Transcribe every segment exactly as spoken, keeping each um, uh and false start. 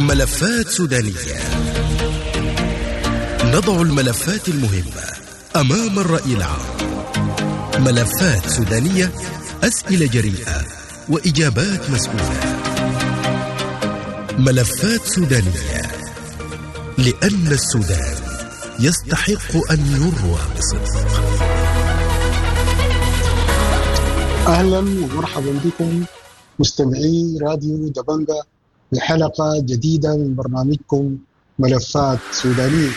ملفات سودانية. نضع الملفات المهمة أمام الرأي العام. ملفات سودانية، أسئلة جريئة وإجابات مسؤولة. ملفات سودانية، لأن السودان يستحق أن يروى بصدق. أهلا ومرحبا بكم مستمعي راديو دبنجة بحلقة جديدة من برنامجكم ملفات سودانية،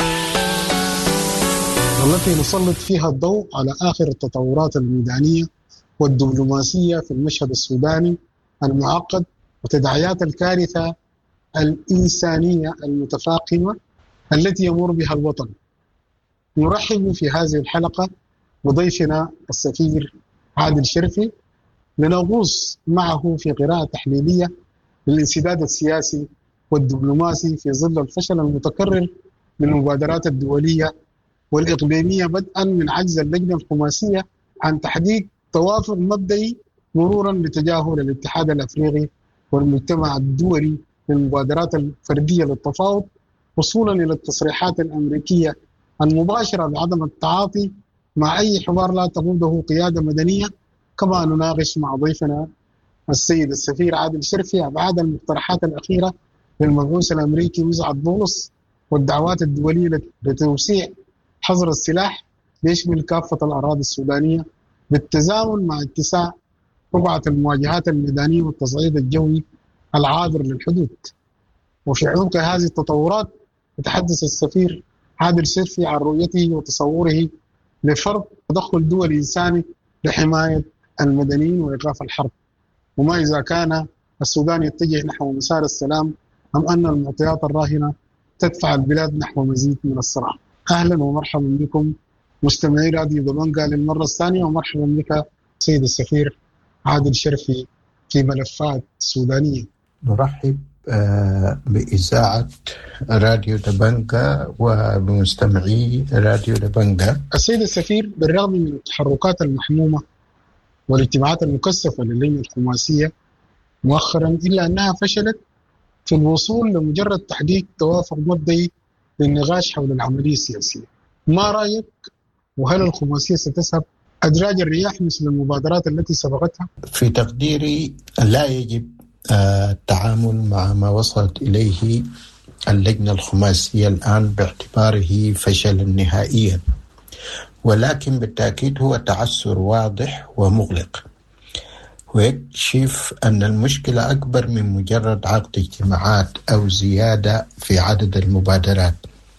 والتي نسلط فيها الضوء على آخر التطورات الميدانية والدبلوماسية في المشهد السوداني المعقد وتداعيات الكارثة الإنسانية المتفاقمة التي يمر بها الوطن. نرحب في هذه الحلقة بضيفنا السفير عادل شرفي لنغوص معه في قراءة تحليلية للانسداد السياسي والدبلوماسي في ظل الفشل المتكرر للمبادرات الدولية والإقليمية، بدءا من عجز اللجنة الخماسية عن تحديد توافق مبدئي، مرورا بتجاهل الاتحاد الأفريقي والمجتمع الدولي للمبادرات الفردية للتفاوض، وصولا إلى التصريحات الأمريكية المباشرة بعدم التعاطي مع أي حوار لا تقوده قيادة مدنية. كما نناقش مع ضيفنا السيد السفير عادل شرفي أبعاد المقترحات الأخيرة للمبعوث الأمريكي مسعد بولس والدعوات الدولية لتوسيع حظر السلاح ليشمل كافة الأراضي السودانية بالتزامن مع اتساع ربعة المواجهات الميدانية والتصعيد الجوي العابر للحدود. وفي عمق هذه التطورات يتحدث السفير عادل شرفي عن رؤيته وتصوره لفرض تدخل دولي إنساني لحماية المدنيين وإيقاف الحرب، وما إذا كان السودان يتجه نحو مسار السلام أم أن المعطيات الراهنة تدفع البلاد نحو مزيد من الصراع. أهلا ومرحبا بكم مستمعي راديو دبنجة للمرة الثانية، ومرحبا بك سيد السفير عادل شرفي في ملفات سودانية. نرحب بإذاعة راديو دبنجة وبمستمعي راديو دبنجة. السيد السفير، بالرغم من التحركات المحمومة والاجتماعات المكثفة للجنة الخماسية مؤخرا، إلا أنها فشلت في الوصول لمجرد تحقيق توافق مبدئي للنقاش حول العملية السياسية. ما رأيك؟ وهل الخماسية ستسحب أدراج الرياح مثل المبادرات التي سبقتها؟ في تقديري لا يجب التعامل مع ما وصلت إليه اللجنة الخماسية الآن باعتباره فشلا نهائيا، ولكن بالتأكيد هو تعثر واضح ومغلق، ويكشف أن المشكلة أكبر من مجرد عقد اجتماعات أو زيادة في عدد المبادرات.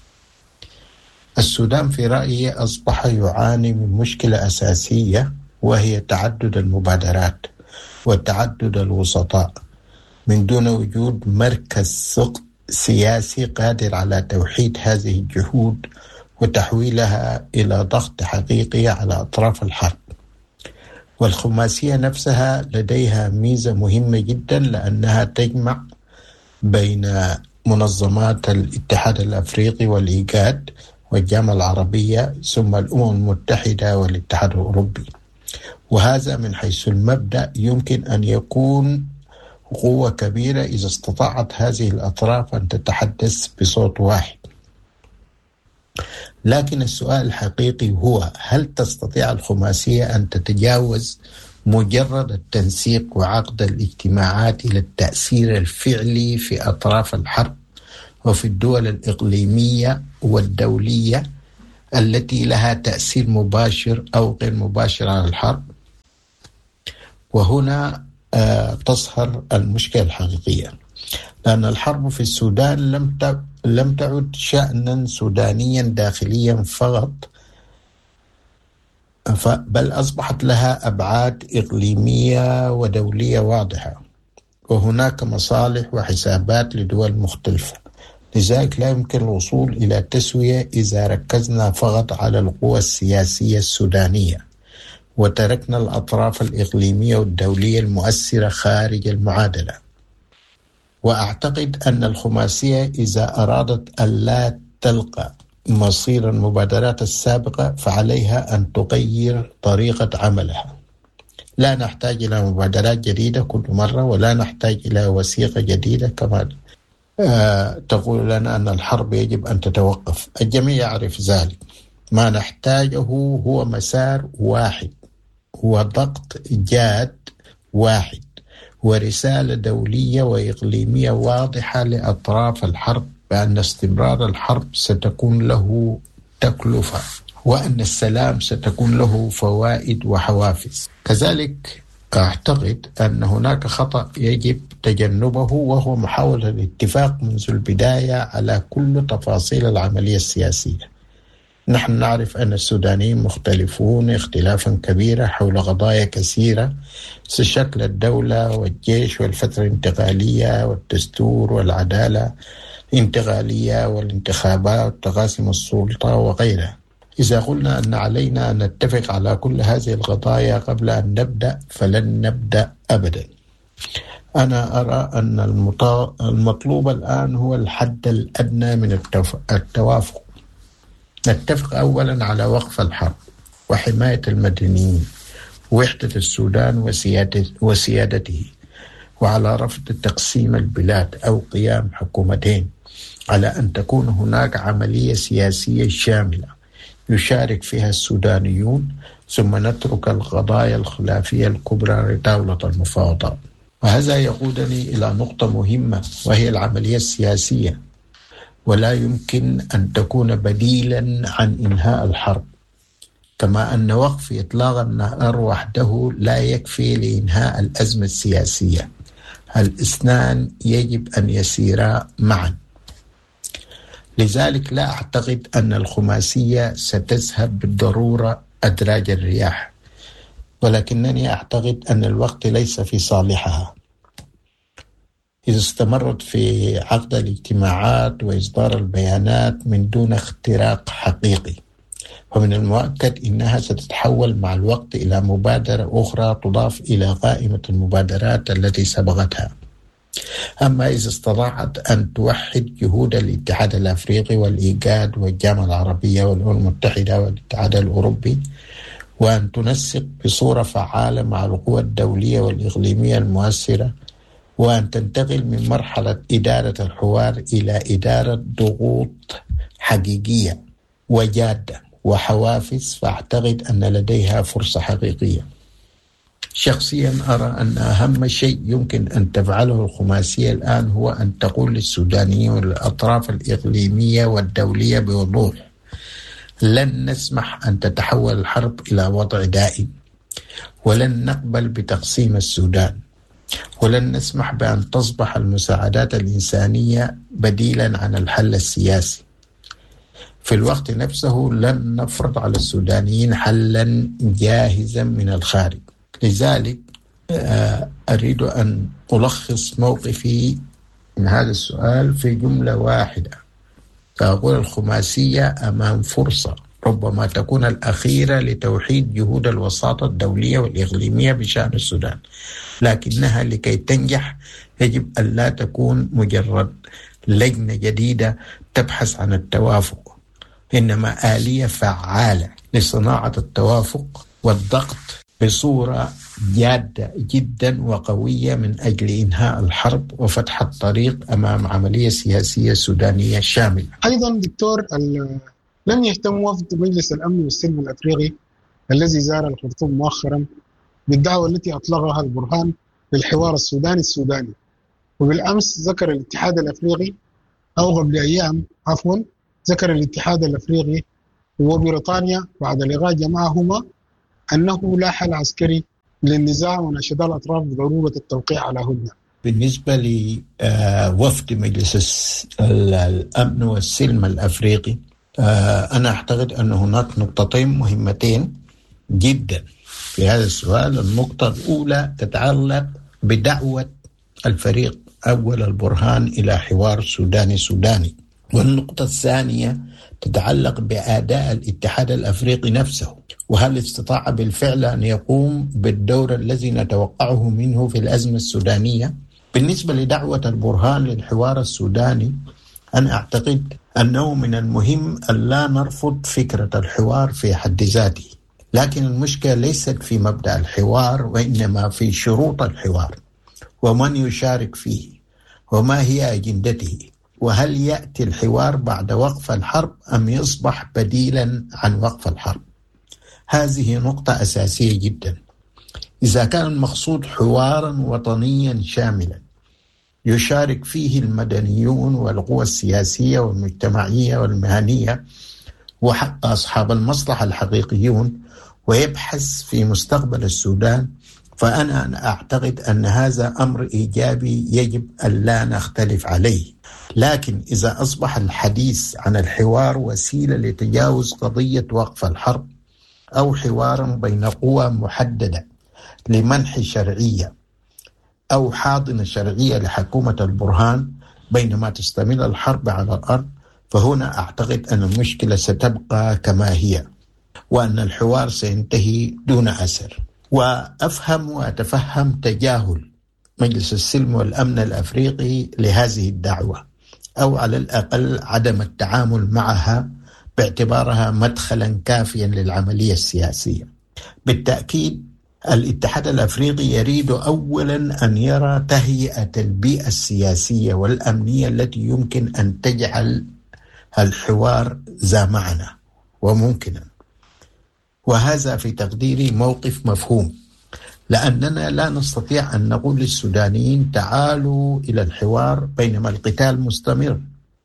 السودان في رأيي أصبح يعاني من مشكلة أساسية، وهي تعدد المبادرات وتعدد الوسطاء من دون وجود مركز سياسي قادر على توحيد هذه الجهود وتحويلها إلى ضغط حقيقي على أطراف الحرب. والخماسية نفسها لديها ميزة مهمة جدا، لأنها تجمع بين منظمات الاتحاد الأفريقي والإيجاد والجامعة العربية ثم الأمم المتحدة والاتحاد الأوروبي، وهذا من حيث المبدأ يمكن أن يكون قوة كبيرة إذا استطاعت هذه الأطراف أن تتحدث بصوت واحد. لكن السؤال الحقيقي هو: هل تستطيع الخماسية أن تتجاوز مجرد التنسيق وعقد الاجتماعات إلى التأثير الفعلي في أطراف الحرب وفي الدول الإقليمية والدولية التي لها تأثير مباشر أو غير مباشر على الحرب؟ وهنا آه تظهر المشكلة الحقيقية، لأن الحرب في السودان لم لم تعد شأنا سودانيا داخليا فقط، بل أصبحت لها أبعاد إقليمية ودولية واضحة، وهناك مصالح وحسابات لدول مختلفة. لذلك لا يمكن الوصول إلى تسوية إذا ركزنا فقط على القوى السياسية السودانية وتركنا الأطراف الإقليمية والدولية المؤثرة خارج المعادلة. وأعتقد أن الخماسية إذا أرادت أن لا تلقى مصير المبادرات السابقة فعليها أن تغير طريقة عملها. لا نحتاج إلى مبادرات جديدة كل مرة، ولا نحتاج إلى وثيقة جديدة كما آه تقول لنا أن الحرب يجب أن تتوقف. الجميع يعرف ذلك. ما نحتاجه هو مسار واحد، هو ضغط جاد واحد، ورسالة دولية وإقليمية واضحة لأطراف الحرب بأن استمرار الحرب ستكون له تكلفة، وأن السلام ستكون له فوائد وحوافز. كذلك أعتقد أن هناك خطأ يجب تجنبه، وهو محاولة الاتفاق منذ البداية على كل تفاصيل العملية السياسية. نحن نعرف أن السودانيين مختلفون اختلافا كبيرا حول قضايا كثيرة، شكل الدولة والجيش والفترة الانتقالية والدستور والعدالة الانتقالية والانتخابات وتقاسم السلطة وغيرها. إذا قلنا أن علينا أن نتفق على كل هذه القضايا قبل أن نبدأ فلن نبدأ أبدا. أنا أرى أن المطلوب الآن هو الحد الأدنى من التوافق. نتفق أولا على وقف الحرب وحماية المدنيين، وحدة السودان وسيادته، وعلى رفض تقسيم البلاد أو قيام حكومتين، على أن تكون هناك عملية سياسية شاملة يشارك فيها السودانيون، ثم نترك القضايا الخلافية الكبرى لطاولة المفاوضات. وهذا يقودني إلى نقطة مهمة، وهي العملية السياسية، ولا يمكن أن تكون بديلا عن إنهاء الحرب، كما أن وقف إطلاق النار وحده لا يكفي لإنهاء الأزمة السياسية. الاثنان يجب أن يسيرا معا. لذلك لا أعتقد أن الخماسية ستذهب بالضرورة أدراج الرياح، ولكنني أعتقد أن الوقت ليس في صالحها. إذا استمرت في عقد الاجتماعات وإصدار البيانات من دون اختراق حقيقي، ومن المؤكد أنها ستتحول مع الوقت إلى مبادرة أخرى تضاف إلى قائمة المبادرات التي سبقتها. أما إذا استطاعت أن توحد جهود الاتحاد الأفريقي والإيجاد والجامعة العربية والأمم المتحدة والاتحاد الأوروبي، وأن تنسق بصورة فعالة مع القوى الدولية والإقليمية المؤثرة، وأن تنتقل من مرحلة إدارة الحوار إلى إدارة ضغوط حقيقية وجادة وحوافز، فأعتقد أن لديها فرصة حقيقية. شخصيا أرى أن أهم شيء يمكن أن تفعله الخماسية الآن هو أن تقول للسودانيين والأطراف الإقليمية والدولية بوضوح: لن نسمح أن تتحول الحرب إلى وضع دائم، ولن نقبل بتقسيم السودان، ولن نسمح بأن تصبح المساعدات الإنسانية بديلا عن الحل السياسي. في الوقت نفسه لن نفرض على السودانيين حلا جاهزا من الخارج. لذلك أريد أن ألخص موقفي من هذا السؤال في جملة واحدة، فأقول الخماسية أمام فرصة ربما تكون الأخيرة لتوحيد جهود الوساطة الدولية والإقليمية بشأن السودان، لكنها لكي تنجح يجب أن لا تكون مجرد لجنة جديدة تبحث عن التوافق، إنما آلية فعالة لصناعة التوافق والضغط بصورة جادة جدا وقوية من أجل إنهاء الحرب وفتح الطريق أمام عملية سياسية سودانية شاملة. أيضا دكتور، لم يهتم وفد مجلس الأمن والسلم الأفريقي الذي زار الخرطوم مؤخرا بالدعوة التي أطلقها البرهان للحوار السوداني السوداني، وبالأمس ذكر الاتحاد الأفريقي أو قبل أيام عفوا ذكر الاتحاد الأفريقي وبريطانيا بعد لقاء جمعهما أنه لا حل عسكري للنزاع، وناشد الأطراف بضرورة التوقيع على هدنة. بالنسبة لوفد مجلس الأمن والسلم الأفريقي، أنا أعتقد أن هناك نقطتين مهمتين جدا في هذا السؤال. النقطة الأولى تتعلق بدعوة الفريق أول البرهان إلى حوار سوداني سوداني، والنقطة الثانية تتعلق بأداء الاتحاد الأفريقي نفسه، وهل استطاع بالفعل أن يقوم بالدور الذي نتوقعه منه في الأزمة السودانية. بالنسبة لدعوة البرهان للحوار السوداني، أنا أعتقد أنه من المهم أن لا نرفض فكرة الحوار في حد ذاته، لكن المشكلة ليست في مبدأ الحوار، وإنما في شروط الحوار ومن يشارك فيه وما هي أجندته، وهل يأتي الحوار بعد وقف الحرب أم يصبح بديلا عن وقف الحرب. هذه نقطة أساسية جدا. إذا كان المقصود حوارا وطنيا شاملا يشارك فيه المدنيون والقوى السياسية والمجتمعية والمهنية وحق أصحاب المصلحة الحقيقيون ويبحث في مستقبل السودان، فأنا أعتقد أن هذا أمر إيجابي يجب أن لا نختلف عليه. لكن إذا أصبح الحديث عن الحوار وسيلة لتجاوز قضية وقف الحرب أو حوارا بين قوى محددة لمنح شرعية أو حاضنة شرعية لحكومة البرهان بينما تستمر الحرب على الأرض، فهنا أعتقد أن المشكلة ستبقى كما هي وأن الحوار سينتهي دون أثر. وأفهم وأتفهم تجاهل مجلس السلم والأمن الأفريقي لهذه الدعوة، أو على الأقل عدم التعامل معها باعتبارها مدخلا كافيا للعملية السياسية. بالتأكيد الاتحاد الأفريقي يريد أولا أن يرى تهيئة البيئة السياسية والأمنية التي يمكن أن تجعل الحوار ذا معنى وممكنا، وهذا في تقديري موقف مفهوم، لأننا لا نستطيع أن نقول للسودانيين تعالوا إلى الحوار بينما القتال مستمر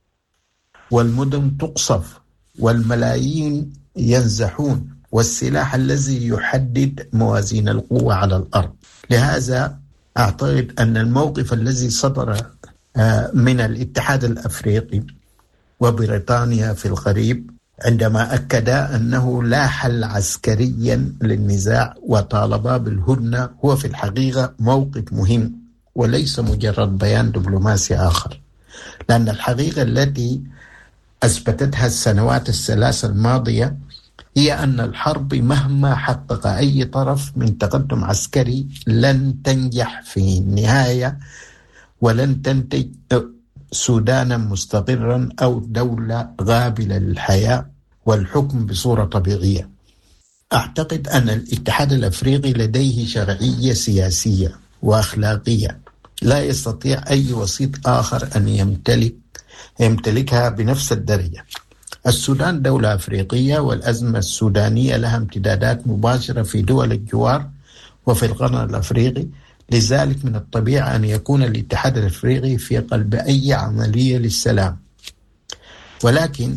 والمدن تقصف والملايين ينزحون والسلاح الذي يحدد موازين القوة على الأرض. لهذا أعتقد أن الموقف الذي صدر من الاتحاد الأفريقي وبريطانيا في القريب عندما أكد أنه لا حل عسكريا للنزاع وطالبا بالهدنة هو في الحقيقة موقف مهم وليس مجرد بيان دبلوماسي آخر، لأن الحقيقة التي أثبتتها السنوات الثلاث الماضية هي أن الحرب مهما حقق أي طرف من تقدم عسكري لن تنجح في النهاية ولن تنتج سودانا مستقرا أو دولة قابلة للحياة والحكم بصورة طبيعية. أعتقد أن الاتحاد الأفريقي لديه شرعية سياسية وأخلاقية لا يستطيع أي وسيط آخر أن يمتلك يمتلكها بنفس الدرجة. السودان دولة أفريقية، والأزمة السودانية لها امتدادات مباشرة في دول الجوار وفي القرن الأفريقي، لذلك من الطبيعي أن يكون الاتحاد الأفريقي في قلب أي عملية للسلام. ولكن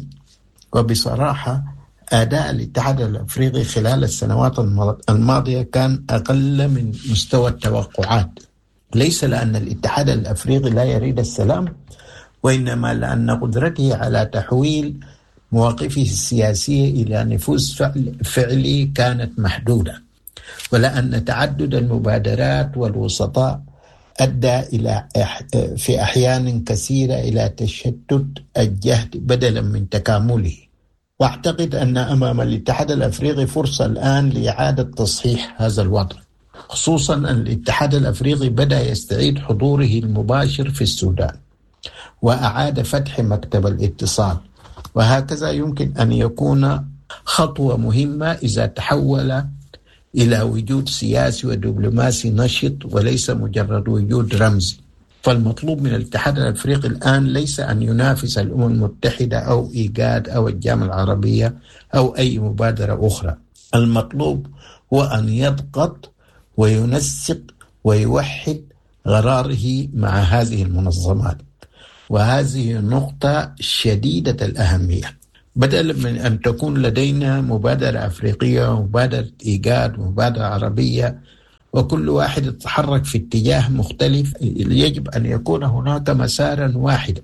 وبصراحة أداء الاتحاد الأفريقي خلال السنوات الماضية كان أقل من مستوى التوقعات، ليس لأن الاتحاد الأفريقي لا يريد السلام، وإنما لأن قدرته على تحويل مواقفه السياسية إلى نفوذ فعل فعلي كانت محدودة، ولأن تعدد المبادرات والوسطاء أدى إلى في أحيان كثيرة إلى تشتت الجهد بدلا من تكامله. وأعتقد أن أمام الاتحاد الأفريقي فرصة الآن لإعادة تصحيح هذا الوضع، خصوصا أن الاتحاد الأفريقي بدأ يستعيد حضوره المباشر في السودان وأعاد فتح مكتب الاتصال، وهكذا يمكن أن يكون خطوة مهمة إذا تحول إلى وجود سياسي ودبلوماسي نشط وليس مجرد وجود رمزي. فالمطلوب من الاتحاد الأفريقي الآن ليس أن ينافس الأمم المتحدة أو إيجاد أو الجامعة العربية أو أي مبادرة أخرى. المطلوب هو أن يضغط وينسق ويوحد قراره مع هذه المنظمات، وهذه نقطة شديدة الأهمية. بدلا من أن تكون لدينا مبادرة أفريقية ومبادرة إيجاد ومبادرة عربية وكل واحد يتحرك في اتجاه مختلف، يجب أن يكون هناك مسارا واحدا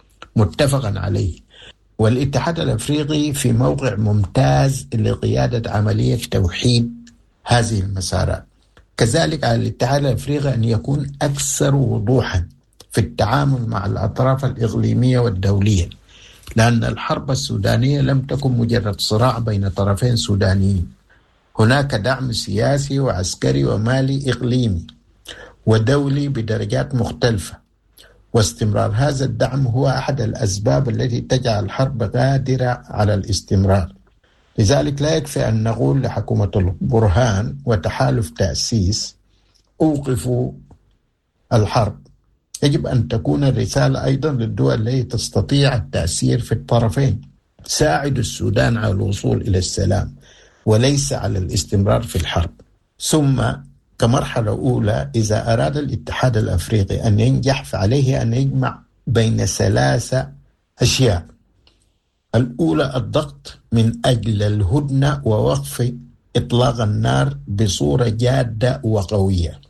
متفقا عليه. والاتحاد الأفريقي في موقع ممتاز لقيادة عملية توحيد هذه المسارات. كذلك على الاتحاد الأفريقي أن يكون أكثر وضوحا في التعامل مع الأطراف الإقليمية والدولية، لأن الحرب السودانية لم تكن مجرد صراع بين طرفين سودانيين، هناك دعم سياسي وعسكري ومالي إقليمي ودولي بدرجات مختلفة، واستمرار هذا الدعم هو أحد الأسباب التي تجعل الحرب قادرة على الاستمرار. لذلك لا يكفي أن نقول لحكومة البرهان وتحالف تأسيس أوقفوا الحرب، يجب أن تكون الرسالة أيضا للدول التي تستطيع التأثير في الطرفين. ساعدوا السودان على الوصول إلى السلام وليس على الاستمرار في الحرب. ثم كمرحلة أولى إذا أراد الاتحاد الأفريقي أن ينجح فعليه أن يجمع بين ثلاثة أشياء. الأولى الضغط من أجل الهدنة ووقف إطلاق النار بصورة جادة وقوية.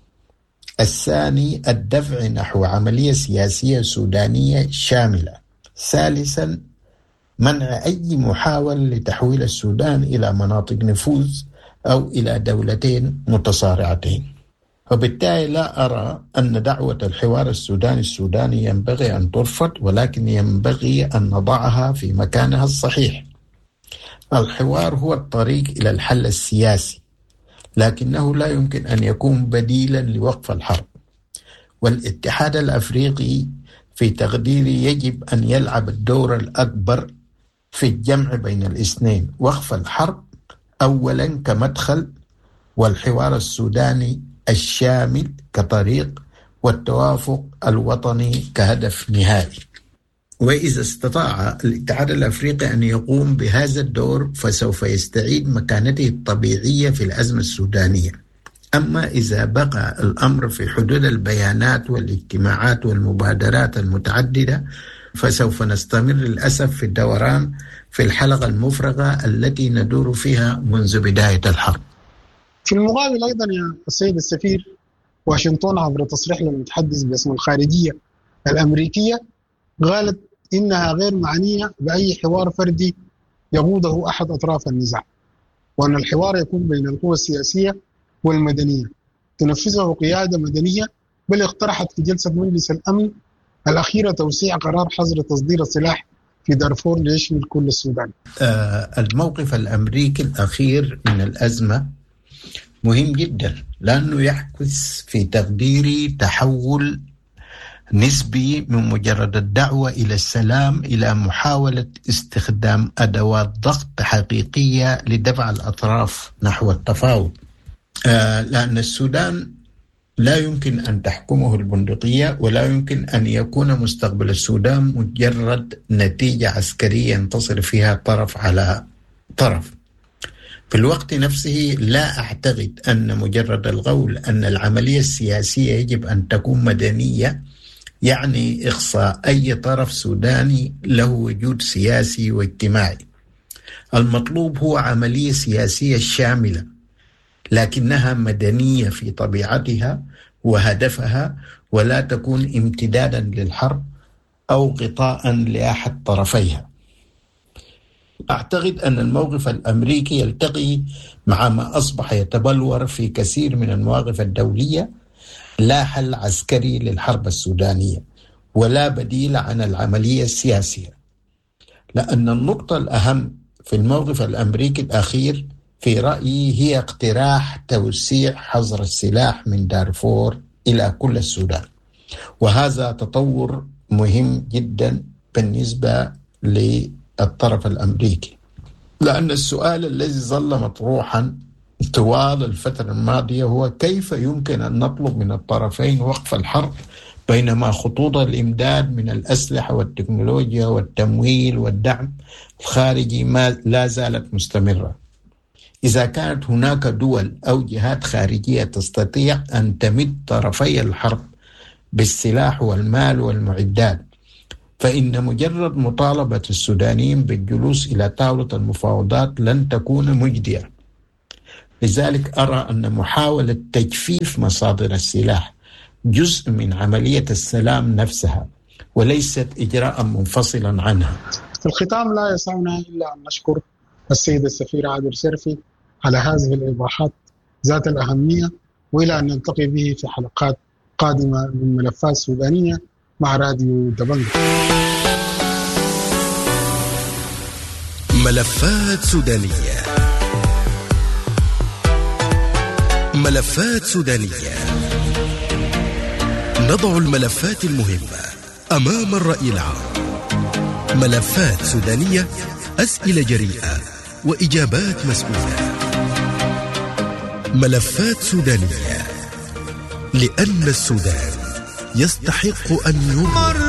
الثاني الدفع نحو عملية سياسية سودانية شاملة. ثالثا منع أي محاولة لتحويل السودان إلى مناطق نفوذ أو إلى دولتين متصارعتين. وبالتالي لا أرى أن دعوة الحوار السوداني السوداني ينبغي أن ترفض، ولكن ينبغي أن نضعها في مكانها الصحيح. الحوار هو الطريق إلى الحل السياسي، لكنه لا يمكن أن يكون بديلا لوقف الحرب. والاتحاد الأفريقي في تقديري يجب أن يلعب الدور الأكبر في الجمع بين الاثنين، وقف الحرب أولا كمدخل، والحوار السوداني الشامل كطريق، والتوافق الوطني كهدف نهائي. وإذا استطاع الاتحاد الأفريقي أن يقوم بهذا الدور فسوف يستعيد مكانته الطبيعية في الأزمة السودانية. أما إذا بقى الأمر في حدود البيانات والاجتماعات والمبادرات المتعددة فسوف نستمر للأسف في الدوران في الحلقة المفرغة التي ندور فيها منذ بداية الحرب. في المقابل أيضا يا السيد السفير، واشنطن عبر تصريح للمتحدث باسم الخارجية الأمريكية قالت إنها غير معنية بأي حوار فردي يقوده أحد أطراف النزاع، وأن الحوار يكون بين القوى السياسية والمدنية تنفذه قيادة مدنية، بل اقترحت في جلسة مجلس الأمن الأخيرة توسيع قرار حظر تصدير السلاح في دارفور ليشمل كل السودان. آه الموقف الأمريكي الأخير من الأزمة مهم جدا، لأنه يعكس في تقديري تحول نسبي من مجرد الدعوة إلى السلام إلى محاولة استخدام أدوات ضغط حقيقية لدفع الأطراف نحو التفاوض. آه لأن السودان لا يمكن أن تحكمه البندقية، ولا يمكن أن يكون مستقبل السودان مجرد نتيجة عسكرية ينتصر فيها طرف على طرف. في الوقت نفسه لا أعتقد أن مجرد القول أن العملية السياسية يجب أن تكون مدنية يعني إخصاء أي طرف سوداني له وجود سياسي واجتماعي. المطلوب هو عملية سياسية شاملة لكنها مدنية في طبيعتها وهدفها، ولا تكون امتدادا للحرب أو غطاء لأحد طرفيها. أعتقد أن الموقف الأمريكي يلتقي مع ما أصبح يتبلور في كثير من المواقف الدولية: لا حل عسكري للحرب السودانية ولا بديل عن العملية السياسية. لأن النقطة الأهم في الموقف الأمريكي الأخير في رأيي هي اقتراح توسيع حظر السلاح من دارفور إلى كل السودان، وهذا تطور مهم جدا بالنسبة للطرف الأمريكي، لأن السؤال الذي ظل مطروحا طوال الفترة الماضية هو كيف يمكن أن نطلب من الطرفين وقف الحرب بينما خطوط الإمداد من الأسلحة والتكنولوجيا والتمويل والدعم الخارجي ما لا زالت مستمرة. إذا كانت هناك دول أو جهات خارجية تستطيع أن تمد طرفي الحرب بالسلاح والمال والمعدات، فإن مجرد مطالبة السودانيين بالجلوس إلى طاولة المفاوضات لن تكون مجدية. لذلك أرى أن محاولة تجفيف مصادر السلاح جزء من عملية السلام نفسها وليست إجراء منفصلا عنها. في الختام لا يسعنا إلا أن نشكر السيد السفير عادل شرفي على هذه الإيضاحات ذات الأهمية، وإلى أن نلتقي به في حلقات قادمة من ملفات سودانية مع راديو دبنج. ملفات سودانية. ملفات سودانية. نضع الملفات المهمة أمام الرأي العام. ملفات سودانية، أسئلة جريئة وإجابات مسؤولة. ملفات سودانية، لأن السودان يستحق أن يمر.